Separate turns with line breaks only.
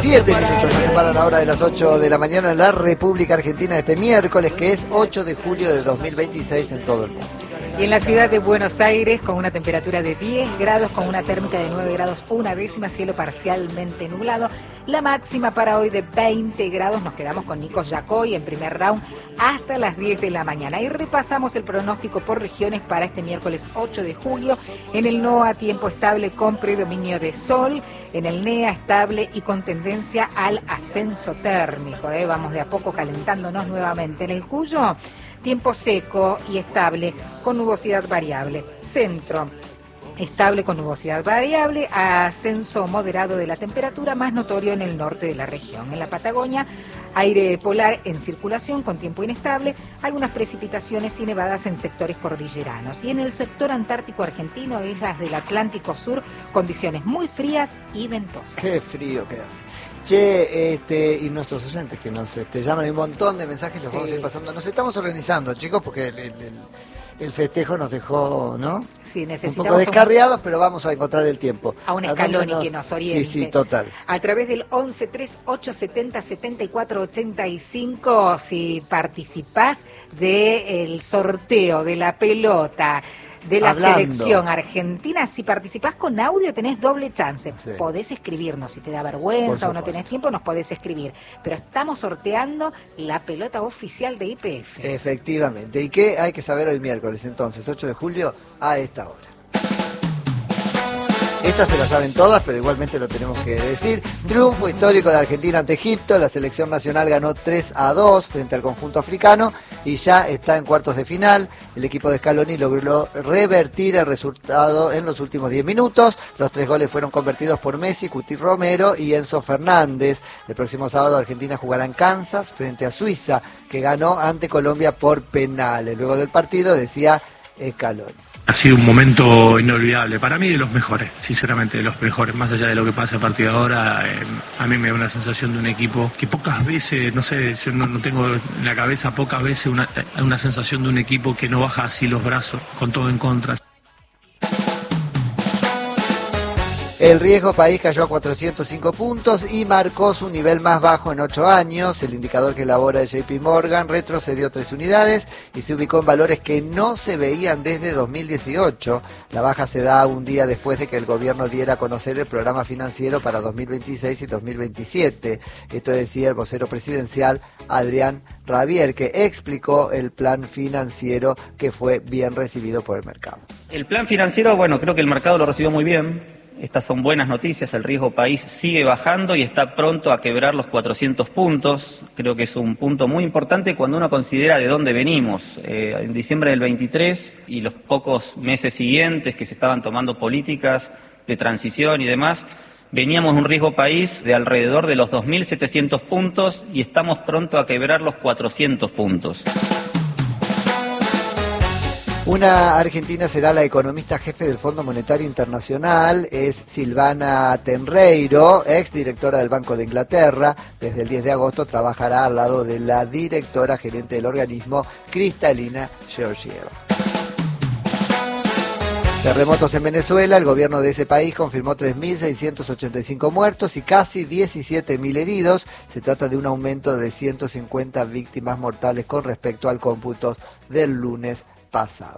7 minutos nos separan la hora de las 8 de la mañana en la República Argentina este miércoles, que es 8 de julio de 2026 en todo el mundo.
Y en la ciudad de Buenos Aires, con una temperatura de 10 grados, con una térmica de 9 grados, una décima, cielo parcialmente nublado. La máxima para hoy de 20 grados. Nos quedamos con Nico Yacoy en primer round hasta las 10 de la mañana. Y repasamos el pronóstico por regiones para este miércoles 8 de julio. En el NOA, tiempo estable con predominio de sol. En el NEA, estable y con tendencia al ascenso térmico. Vamos de a poco calentándonos nuevamente. En el Cuyo, tiempo seco y estable con nubosidad variable. Centro, estable con nubosidad variable, ascenso moderado de la temperatura, más notorio en el norte de la región. En la Patagonia, aire polar en circulación con tiempo inestable, algunas precipitaciones y nevadas en sectores cordilleranos. Y en el sector antártico argentino, islas del Atlántico Sur, condiciones muy frías y ventosas.
Qué frío que hace. Che, y nuestros oyentes que nos llaman, hay un montón de mensajes, los vamos a ir pasando. Nos estamos organizando, chicos, porque el festejo nos dejó, ¿no?
Sí, necesitamos
un poco descarriados, pero vamos a encontrar el tiempo.
A un Scaloni que nos oriente.
Sí, total.
A través del 11 3870 7485, si participás del sorteo de la pelota de la selección argentina, si participás con audio tenés doble chance. Sí. Podés escribirnos, si te da vergüenza o no tenés tiempo, nos podés escribir. Pero estamos sorteando la pelota oficial de YPF.
Efectivamente. ¿Y qué hay que saber hoy miércoles, entonces, 8 de julio, a esta hora? Estas se las saben todas, pero igualmente lo tenemos que decir. Triunfo histórico de Argentina ante Egipto. La selección nacional ganó 3-2 frente al conjunto africano y ya está en cuartos de final. El equipo de Scaloni logró revertir el resultado en los últimos 10 minutos. Los 3 goles fueron convertidos por Messi, Cuti Romero y Enzo Fernández. El próximo sábado Argentina jugará en Kansas frente a Suiza, que ganó ante Colombia por penales. Luego del partido decía Scaloni:
ha sido un momento inolvidable, para mí de los mejores, sinceramente de los mejores, más allá de lo que pase a partir de ahora. A mí me da una sensación de un equipo que pocas veces, no sé, yo no tengo en la cabeza pocas veces una sensación de un equipo que no baja así los brazos, con todo en contra.
El riesgo país cayó a 405 puntos y marcó su nivel más bajo en 8 años. El indicador que elabora el JP Morgan retrocedió 3 unidades y se ubicó en valores que no se veían desde 2018. La baja se da un día después de que el gobierno diera a conocer el programa financiero para 2026 y 2027. Esto decía el vocero presidencial Adrián Rabier, que explicó el plan financiero que fue bien recibido por el mercado.
El plan financiero, bueno, creo que el mercado lo recibió muy bien. Estas son buenas noticias, el riesgo país sigue bajando y está pronto a quebrar los 400 puntos. Creo que es un punto muy importante cuando uno considera de dónde venimos. En diciembre del 23 y los pocos meses siguientes que se estaban tomando políticas de transición y demás, veníamos de un riesgo país de alrededor de los 2.700 puntos y estamos pronto a quebrar los 400 puntos.
Una argentina será la economista jefe del Fondo Monetario Internacional, es Silvana Tenreiro, exdirectora del Banco de Inglaterra. Desde el 10 de agosto trabajará al lado de la directora gerente del organismo, Kristalina Georgieva. Terremotos en Venezuela, el gobierno de ese país confirmó 3.685 muertos y casi 17.000 heridos. Se trata de un aumento de 150 víctimas mortales con respecto al cómputo del lunes pasado.